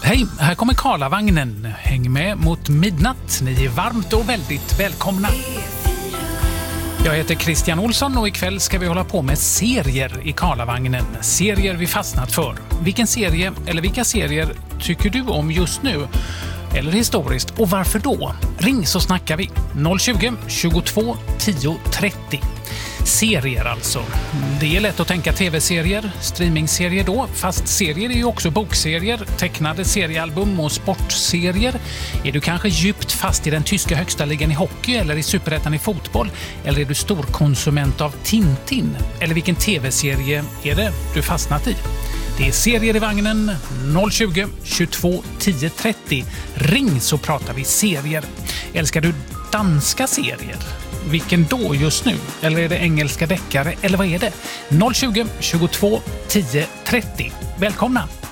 Hej, här kommer Karlavagnen. Häng med mot midnatt. Ni är varmt och väldigt välkomna. Jag heter Christian Olsson och ikväll ska vi hålla på med serier i Karlavagnen. Serier vi fastnat för. Vilken serie eller vilka serier tycker du om just nu? Eller historiskt, och varför då? Ring så snackar vi. 020 22 10 30. Serier alltså. Det är lätt att tänka tv-serier, streamingserier då, fast serier är ju också bokserier, tecknade seriealbum och sportserier. Är du kanske djupt fast i den tyska högsta ligan i hockey eller i superettan i fotboll? Eller är du storkonsument av Tintin? Eller vilken tv-serie är det du fastnat i? Det är serier i vagnen. 020 22 10 30. Ring så pratar vi serier. Älskar du danska serier? Vilken då just nu? Eller är det engelska deckare? Eller vad är det? 020 22 10 30. Välkomna!